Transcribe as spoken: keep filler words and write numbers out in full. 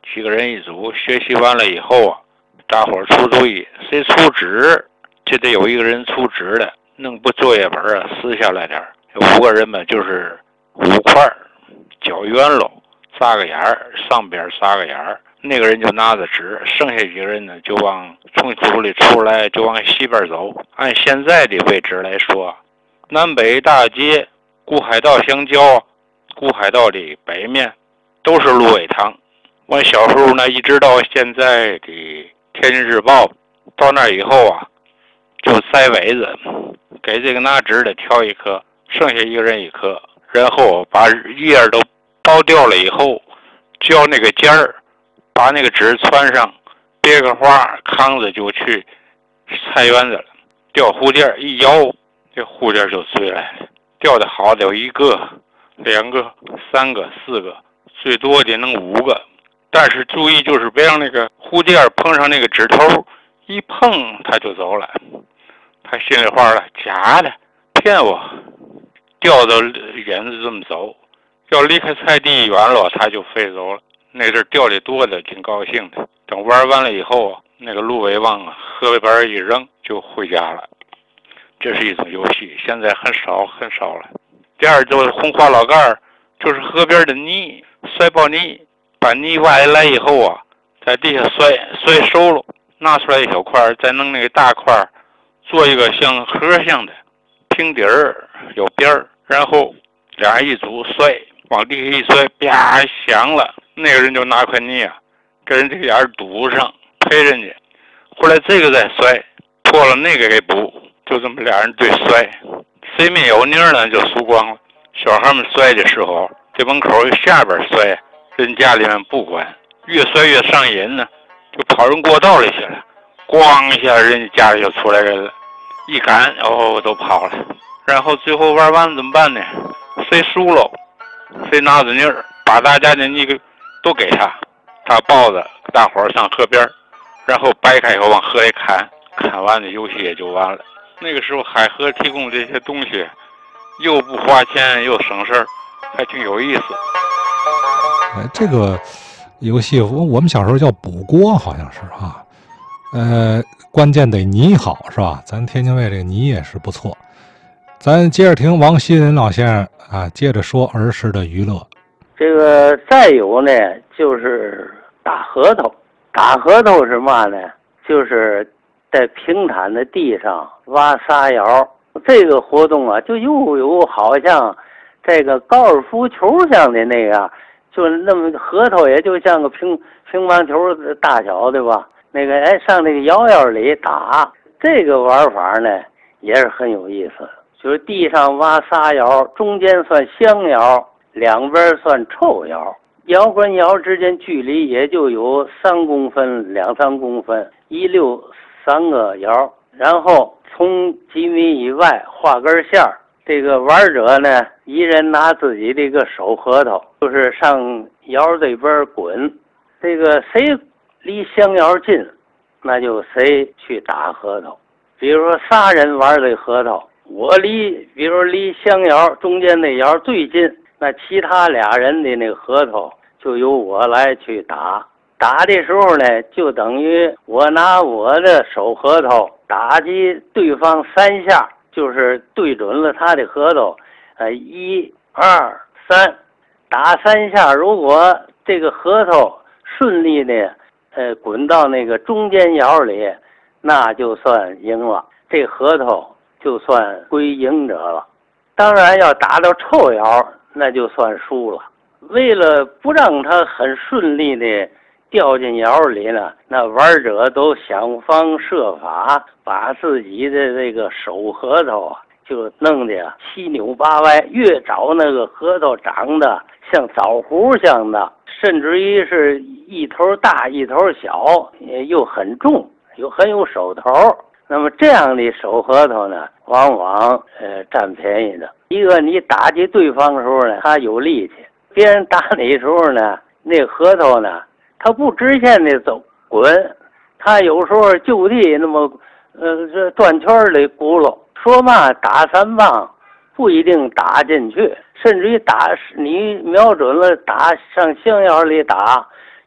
几个人一组，学习完了以后啊，大伙儿出主意，谁出纸就得有一个人出纸的，弄部作业本啊撕下来点儿，五个人嘛就是五块绞圆喽，扎个眼儿，上边撒个眼儿，那个人就拿着纸，剩下几个人呢就往从组里出来，就往西边走。按现在的位置来说，南北大街顾海道相交，顾海道的北面都是芦苇塘。我小时候呢，一直到现在的天津日报，到那以后啊，就塞尾子，给这个拿纸的挑一颗，剩下一个人一颗，然后把叶都剥掉了以后，就要那个尖儿，把那个纸穿上，别个花，扛着就去菜园子了，吊蝴蝶一摇，这蝴蝶就追来了。钓的好的有一个、两个、三个、四个，最多的能五个。但是注意，就是别让那个蝴蝶碰上那个指头，一碰它就走了。他心里话了，假的，骗我，吊着眼子这么走。要离开菜地远了，他就飞走了。那阵钓的多的，挺高兴的。等玩完了以后啊，那个芦苇忘啊，荷本一扔就回家了。这是一种游戏，现在很少很少了。第二就是红花老盖儿，就是河边的泥，摔爆泥，把泥挖下来以后啊，在地下摔摔熟了，拿出来一小块，再弄那个大块，做一个像盒像的，平底儿有边儿，然后俩人一组摔，往地下一摔，啪响了，那个人就拿块泥啊，给人这个眼儿堵上，赔人家。后来这个再摔破了，那个给补。就这么俩人对摔，谁没有泥呢就输光了。小孩们摔的时候，这门口下边摔，人家里面不管，越摔越上瘾呢，就跑人过道里去了，咣一下人家家里就出来人了，一赶哦都跑了。然后最后玩完怎么办呢？谁输了，谁拿着泥儿把大家的泥都给他，他抱着大伙儿上河边，然后掰开以后往河里砍，砍完的游戏也就完了。那个时候海河提供这些东西，又不花钱又省事儿，还挺有意思。 哎，这个游戏我我们小时候叫补锅，好像是啊。呃，关键得泥好是吧？咱天津卫这个泥也是不错。咱接着听王锡林老先生啊，接着说儿时的娱乐。 这个再有呢，就是打核桃。打核桃是嘛呢？就是在平坦的地上挖沙窑，这个活动啊，就又有好像这个高尔夫球像的那个，就那么核桃也就像个乒乒乓球大小的吧。那个哎，上那个窑窑里打，这个玩法呢也是很有意思。就是地上挖沙窑，中间算香窑，两边算臭窑，窑跟窑之间距离也就有三公分、两三公分，一溜三个窑，然后从几米以外画根线儿。这个玩者呢，一人拿自己的一个手核桃，就是上窑这边滚。这个谁离香窑近，那就谁去打核桃。比如说仨人玩这核桃，我离，比如说离香窑中间那窑最近，那其他俩人的那个核桃就由我来去打。打的时候呢，就等于我拿我的手核桃打击对方三下，就是对准了他的核桃，呃，一、二、三，打三下，如果这个核桃顺利的，呃，滚到那个中间窑里，那就算赢了，这核桃就算归赢者了。当然要打到臭窑，那就算输了。为了不让他很顺利的掉进窑里呢，那玩者都想方设法把自己的这个手核桃啊，就弄得七扭八歪，越找那个核桃长得像枣核像的，甚至于是一头大一头小，又很重，又很有手头。那么这样的手核桃呢，往往呃占便宜的。一个你打击对方的时候呢，他有力气；别人打你的时候呢，那核桃呢，它不直线的走滚，它有时候就地那么呃这转圈里轱辘。说嘛，打三棒不一定打进去，甚至于打你瞄准了打上香窑里打，